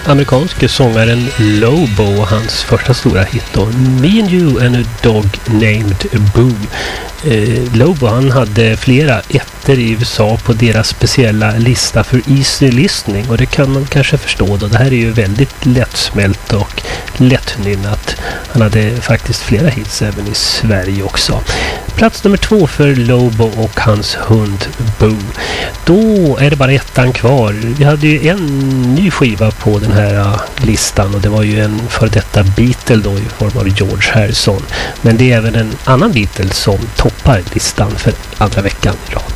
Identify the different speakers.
Speaker 1: amerikanske sångaren Lobo och hans första stora hit då, Me and You and a Dog Named Boo. Lobo, han hade flera ettor i USA på deras speciella lista för easy listening, och det kan man kanske förstå då. Det här är ju väldigt lättsmält och lättnynnat. Han hade faktiskt flera hits även i Sverige också. Plats nummer 2 för Lobo och hans hund Boo. Då är det bara ettan kvar. Vi hade ju en ny skiva på den här listan, och det var ju en för detta Beatle då i form av George Harrison. Men det är även en annan Beatle som toppar listan för andra veckan i rad.